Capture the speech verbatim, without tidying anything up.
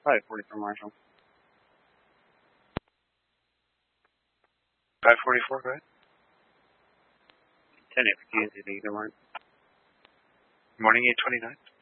five forty-four Marshall. five forty-four, go ahead. ten F Q Z, either one. Morning eight twenty-nine.